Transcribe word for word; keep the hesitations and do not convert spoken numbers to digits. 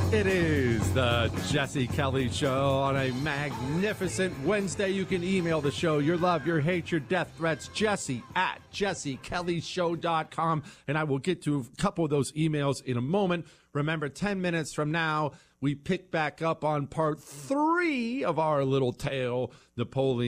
It is the Jesse Kelly Show on a magnificent Wednesday. You can email the show, your love, your hate, your death threats, Jesse at jesse kelly show dot com, and I will get to a couple of those emails in a moment. Remember, ten minutes from now, we pick back up on part three of our little tale, Napoleon.